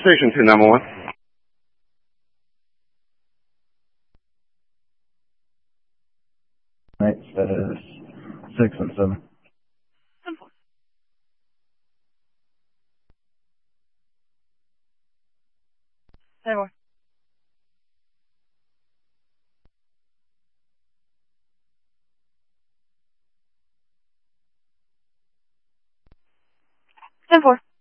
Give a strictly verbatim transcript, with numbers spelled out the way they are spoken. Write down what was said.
station to number one. Right, says six and seven. ten four. ten four. ten four.